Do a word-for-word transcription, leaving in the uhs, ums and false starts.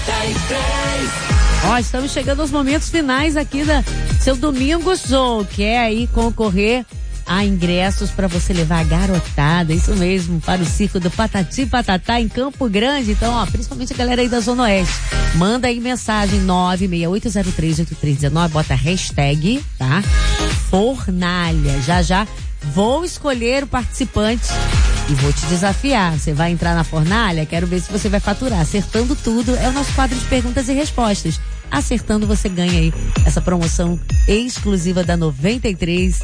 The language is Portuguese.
Ó, estamos chegando aos momentos finais aqui da seu Domingo Show. Quer aí concorrer a ingressos para você levar a garotada, isso mesmo, para o circo do Patati Patatá em Campo Grande. Então, ó, principalmente a galera aí da Zona Oeste, manda aí mensagem nove seis oito zero três oito três um nove, bota hashtag, tá? Fornalha. Já já vou escolher o participante e vou te desafiar. Você vai entrar na fornalha? Quero ver se você vai faturar. Acertando tudo é o nosso quadro de perguntas e respostas. Acertando, você ganha aí essa promoção exclusiva da noventa e três